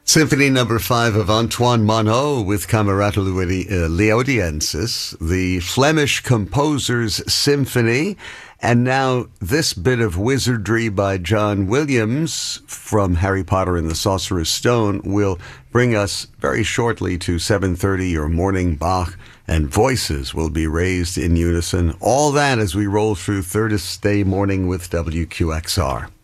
Symphony Number 5 of Antoine Monod with Camerata Leodiensis, the Flemish composer's symphony. And now this bit of wizardry by John Williams from Harry Potter and the Sorcerer's Stone will bring us very shortly to 7:30, your morning Bach, and voices will be raised in unison. All that as we roll through Thursday morning with WQXR.